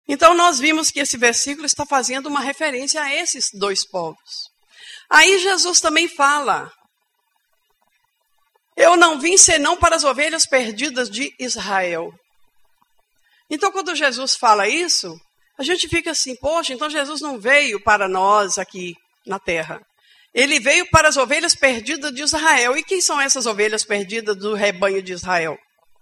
Então nós vimos que esse versículo está fazendo uma referência a esses dois povos. Aí Jesus também fala: eu não vim senão para as ovelhas perdidas de Israel. Então quando Jesus fala isso, a gente fica assim, poxa, então Jesus não veio para nós aqui na terra. Ele veio para as ovelhas perdidas de Israel. E quem são essas ovelhas perdidas do rebanho de Israel?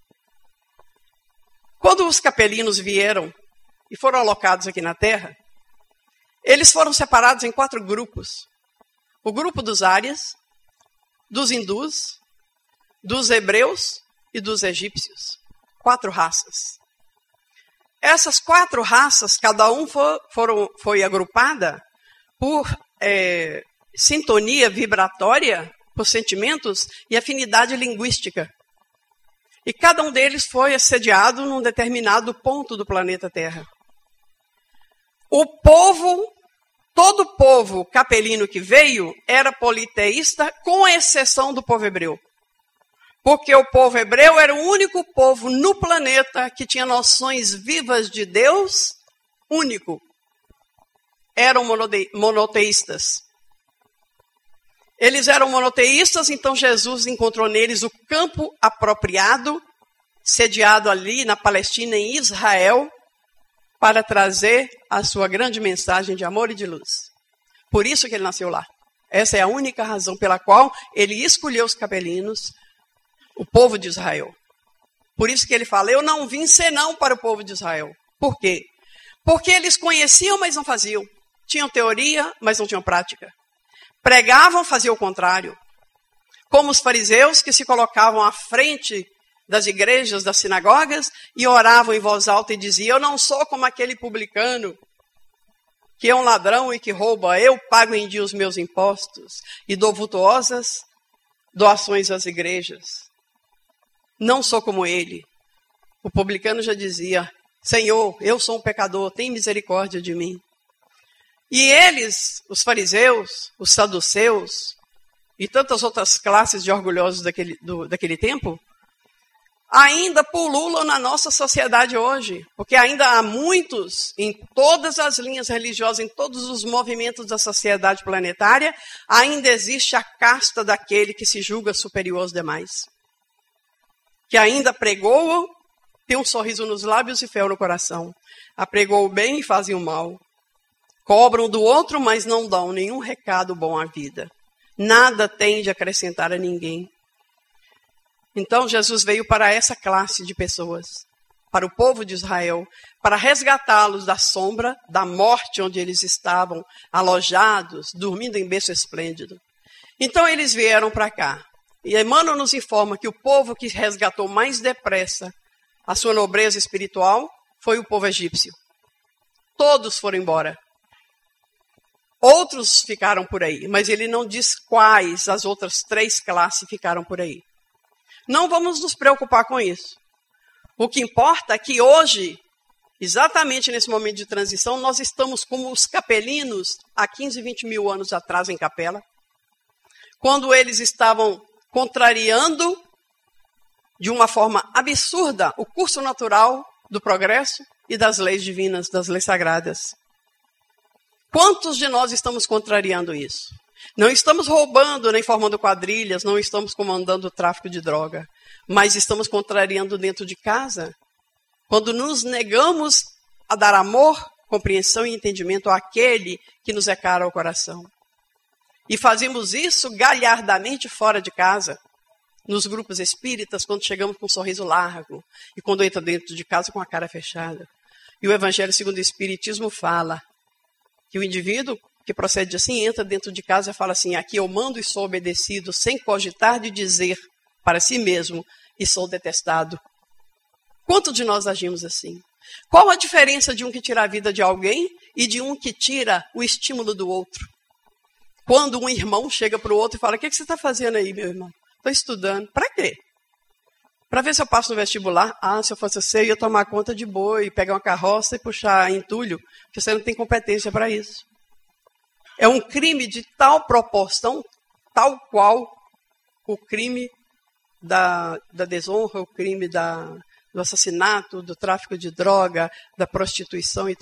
Quando os capelinos vieram e foram alocados aqui na terra, eles foram separados em 4 grupos. O grupo dos árias, dos hindus, dos hebreus e dos egípcios. 4 raças. Essas 4 raças, cada um foi agrupada por sintonia vibratória, por sentimentos e afinidade linguística. E cada um deles foi assediado num determinado ponto do planeta Terra. O povo, todo o povo capelino que veio era politeísta, com exceção do povo hebreu. Porque o povo hebreu era o único povo no planeta que tinha noções vivas de Deus único. Eram monoteístas. Eles eram monoteístas, então Jesus encontrou neles o campo apropriado, sediado ali na Palestina, em Israel, para trazer a sua grande mensagem de amor e de luz. Por isso que ele nasceu lá. Essa é a única razão pela qual ele escolheu os capelinos, o povo de Israel. Por isso que ele fala, eu não vim senão para o povo de Israel. Por quê? Porque eles conheciam, mas não faziam. Tinham teoria, mas não tinham prática. Pregavam, faziam o contrário. Como os fariseus que se colocavam à frente das igrejas, das sinagogas, e oravam em voz alta e diziam, eu não sou como aquele publicano, que é um ladrão e que rouba, eu pago em dia os meus impostos e dou vultuosas doações às igrejas. Não sou como ele. O publicano já dizia, Senhor, eu sou um pecador, tem misericórdia de mim. E eles, os fariseus, os saduceus e tantas outras classes de orgulhosos daquele tempo, ainda pululam na nossa sociedade hoje. Porque ainda há muitos, em todas as linhas religiosas, em todos os movimentos da sociedade planetária, ainda existe a casta daquele que se julga superior aos demais. Que ainda apregoam, tem um sorriso nos lábios e fé no coração. Apregou o bem e fazem o mal. Cobram do outro, mas não dão nenhum recado bom à vida. Nada tem de acrescentar a ninguém. Então Jesus veio para essa classe de pessoas, para o povo de Israel, para resgatá-los da sombra, da morte onde eles estavam alojados, dormindo em berço esplêndido. Então eles vieram para cá. E Emmanuel nos informa que o povo que resgatou mais depressa a sua nobreza espiritual foi o povo egípcio. Todos foram embora. Outros ficaram por aí, mas ele não diz quais as outras 3 classes ficaram por aí. Não vamos nos preocupar com isso. O que importa é que hoje, exatamente nesse momento de transição, nós estamos como os capelinos há 15, 20 mil anos atrás em Capela, quando eles estavam contrariando de uma forma absurda o curso natural do progresso e das leis divinas, das leis sagradas. Quantos de nós estamos contrariando isso? Não estamos roubando nem formando quadrilhas, não estamos comandando o tráfico de droga, mas estamos contrariando dentro de casa, quando nos negamos a dar amor, compreensão e entendimento àquele que nos é caro ao coração. E fazemos isso galhardamente fora de casa, nos grupos espíritas, quando chegamos com um sorriso largo, e quando entra dentro de casa com a cara fechada. E o Evangelho segundo o Espiritismo fala que o indivíduo que procede assim, entra dentro de casa e fala assim, aqui eu mando e sou obedecido, sem cogitar de dizer para si mesmo, e sou detestado. Quantos de nós agimos assim? Qual a diferença de um que tira a vida de alguém e de um que tira o estímulo do outro? Quando um irmão chega para o outro e fala, o que você está fazendo aí, meu irmão? Estou estudando. Para quê? Para ver se eu passo no vestibular. Ah, se eu fosse você, eu ia tomar conta de boi, pegar uma carroça e puxar entulho, porque você não tem competência para isso. É um crime de tal proporção, tal qual o crime da desonra, o crime do assassinato, do tráfico de droga, da prostituição e